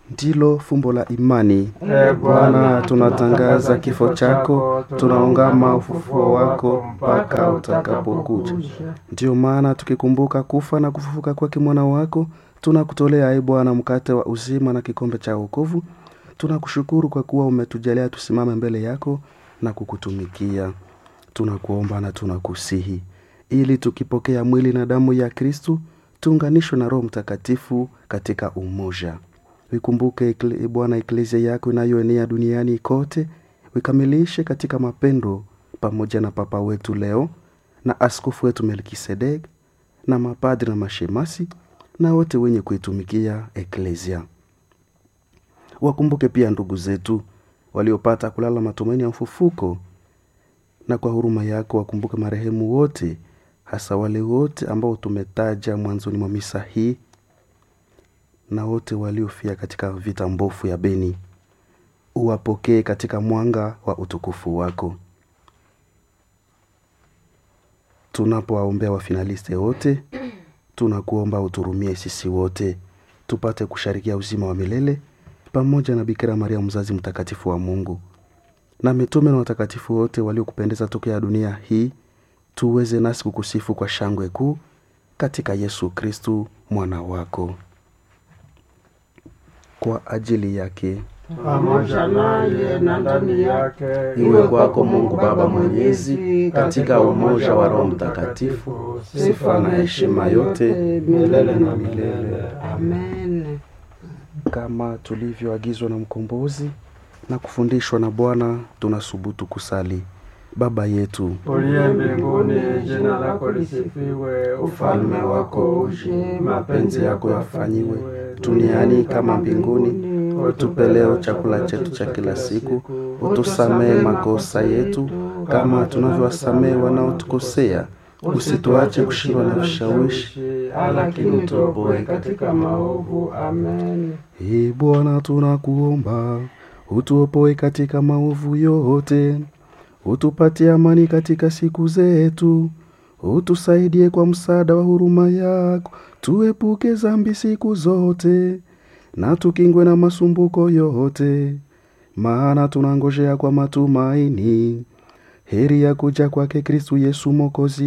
ndilo fumbo la imani. Bwana, tunatangaza kifo chako, tunaungama ufufuo wako mpaka utakapokuja. Ndiyo maana tukikumbuka kufa na kufufuka kwake mwana wako, tunakutolea Bwana mkate wa uzima na kikombe cha wokovu. Tunakushukuru kwa kuwa umetujalia tusimame mbele yako na kukutumikia. Tunakuomba na tunakusihi ili tukipokea mwili na damu ya Kristo tuunganishwe na Roho Mtakatifu katika umoja. Wikumbuke Bwana eklezia yako inayoenea duniani kote, wikamilishe katika mapendo pamoja na Papa wetu Leo na askofu wetu Melkisedek na mapadri na mashemasi na wote wenye kuitumikia eklezia. Wakumbuke pia ndugu zetu waliopata kulala matumaini ya ufufuko, na kwa huruma yako wakumbuke marehemu wote, hasa wale wote ambao tumetaja mwanzoni mwa misa hii na wote waliofia katika vita mbovu ya Beni. Uwapokee katika mwanga wa utukufu wako. Tunapowaombea wafinaliste wote, tunakuomba uturumie sisi wote tupate kusharikia uzima wa milele pamoja na Bikira Maria mzazi mtakatifu wa Mungu na mitume na watakatifu wote waliokupendeza tokea dunia hii, tuweze nasi kukusifu kwa shangwe kuu katika Yesu Kristo mwana wako. Kwa ajili yake, pamoja naye na ndani yake, iwe kwako Mungu Baba Mwenyezi, katika umoja wa Roho Mtakatifu, sifa na heshima yote milele na milele. Amen. Kama tulivyoagizwa na mkombozi na kufundishwa na Bwana, tunasubutu kusali: Baba yetu uliye mbinguni, jina lako lisifiwe, ufalme wako uje, mapenzi yako yafanyiwe duniani kama mbinguni. Utupe leo chakula chetu cha kila siku, utusamee makosa yetu kama tunavyowasamee wanaotukosea, usituache kushindwa na vishawishi, lakini utuopoe katika maovu. Amen. Bwana tunakuomba, utuopoe katika maovu yote, utupatie amani katika siku zetu, utusaidie kwa msaada wa huruma yako, tuepuke dhambi siku zote na tukingwe na masumbuko yote, maana tunangojea kwa matumaini heri ya kuja kwake Kristo Yesu Mwokozi